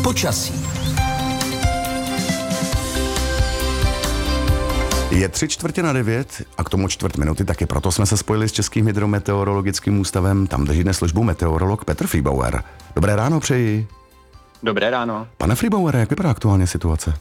Počasí. Je 8:45 a k tomu 8:15, taky proto jsme se spojili s Českým hydrometeorologickým ústavem. Tam drží dnes službu meteorolog Petr Friebauer. Dobré ráno přeji. Dobré ráno. Pane Friebauer, jak vypadá aktuálně situace?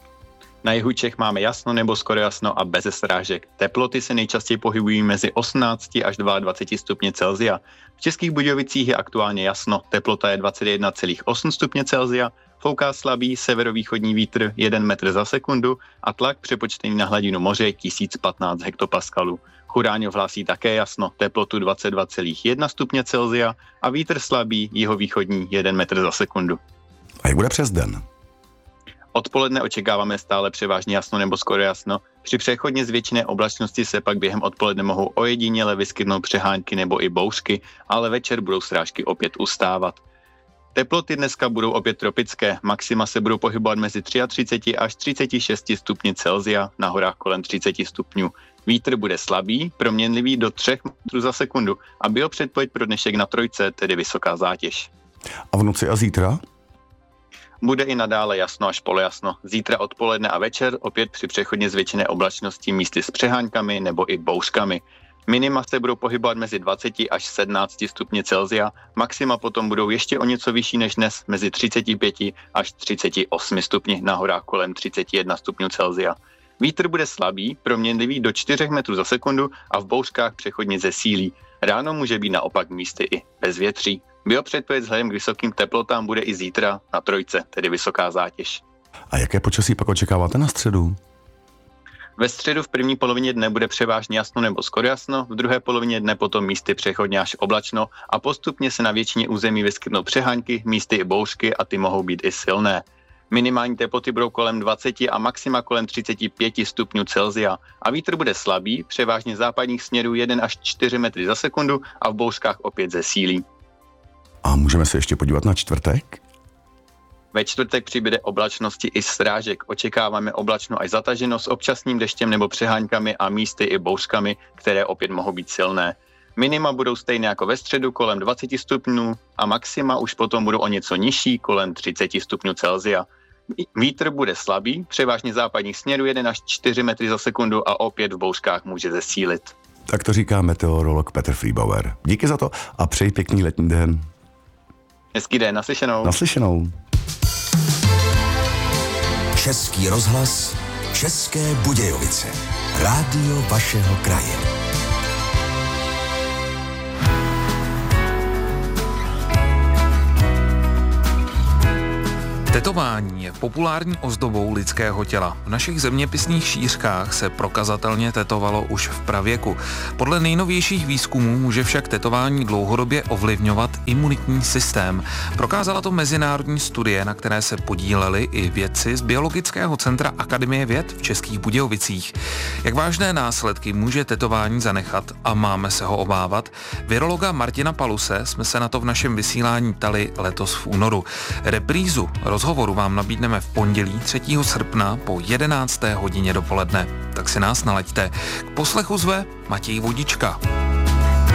Na jihu Čech máme jasno nebo skoro jasno a bez srážek. Teploty se nejčastěji pohybují mezi 18 až 22 stupně Celsia. V Českých Budějovicích je aktuálně jasno, teplota je 21,8 stupně Celsia, fouká slabý severovýchodní vítr 1 metr za sekundu a tlak přepočtený na hladinu moře 1015 hektopaskalů. Chudáňov hlásí také jasno, teplotu 22,1 stupně Celsia a vítr slabý jihovýchodní 1 metr za sekundu. A jak bude přes den? Odpoledne očekáváme stále převážně jasno nebo skoro jasno. Při přechodně zvětšené oblačnosti se pak během odpoledne mohou ojediněle vyskytnout přehánky nebo i bouřky, ale večer budou srážky opět ustávat. Teploty dneska budou opět tropické, maxima se budou pohybovat mezi 33 až 36 stupni Celsia, na horách kolem 30 stupňů. Vítr bude slabý, proměnlivý do 3 metrů za sekundu a biopředpověď pro dnešek na trojce, tedy vysoká zátěž. A v noci a zítra? Bude i nadále jasno až polojasno. Zítra odpoledne a večer opět při přechodně zvětšené oblačnosti místy s přeháňkami nebo i bouřkami. Minima se budou pohybovat mezi 20 až 17 stupně Celsia, maxima potom budou ještě o něco vyšší než dnes, mezi 35 až 38 stupni, na horách kolem 31 stupňů Celsia. Vítr bude slabý, proměnlivý do 4 metrů za sekundu a v bouřkách přechodně zesílí. Ráno může být naopak místy i bezvětří. Biopředpověď vzhledem k vysokým teplotám bude i zítra na trojce, tedy vysoká zátěž. A jaké počasí pak očekáváte na středu? Ve středu v první polovině dne bude převážně jasno nebo skoro jasno, v druhé polovině dne potom místy přechodně až oblačno a postupně se na většině území vyskytnou přehánky, místy i bouřky a ty mohou být i silné. Minimální teploty budou kolem 20 a maxima kolem 35 stupňů Celsia a vítr bude slabý, převážně západních směrů 1 až 4 metry za sekundu a v bouřkách opět zesílí. A můžeme se ještě podívat na čtvrtek? Ve čtvrtek přibyde oblačnosti i srážek. Očekáváme oblačno až zataženo s občasným deštěm nebo přeháňkami a místy i bouřkami, které opět mohou být silné. Minima budou stejné jako ve středu kolem 20 stupňů a maxima už potom budou o něco nižší kolem 30 stupňů Celsia. Vítr bude slabý, převážně západních směrů 1 až 4 metry za sekundu a opět v bouřkách může zesílit. Tak to říká meteorolog Petr Friebauer. Díky za to a přeji pěkný letní den. Hezký den, naslyšenou. Naslyšenou. Český rozhlas, České Budějovice. Rádio vašeho kraje. Tetování je populární ozdobou lidského těla. V našich zeměpisných šířkách se prokazatelně tetovalo už v pravěku. Podle nejnovějších výzkumů může však tetování dlouhodobě ovlivňovat imunitní systém. Prokázala to mezinárodní studie, na které se podíleli i vědci z Biologického centra Akademie věd v Českých Budějovicích. Jak vážné následky může tetování zanechat a máme se ho obávat? Virologa Martina Paluse jsme se na to v našem vysílání ptali letos v únoru. Reprízu rozhovoru vám nabídneme v pondělí 3. srpna po 11. hodině dopoledne. Tak si nás nalaďte. K poslechu zve Matěj Vodička.